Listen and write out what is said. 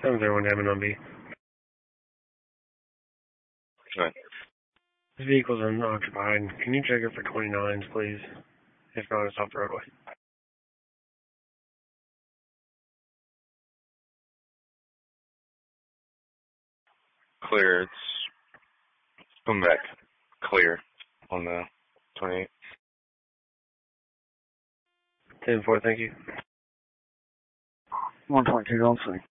701 Hammond on B. Right. This vehicle's unoccupied. Can you check it for 29s, please? If not, it's off the roadway. Clear. It's come back clear on the 28. 10-4, thank you. 122 on scene.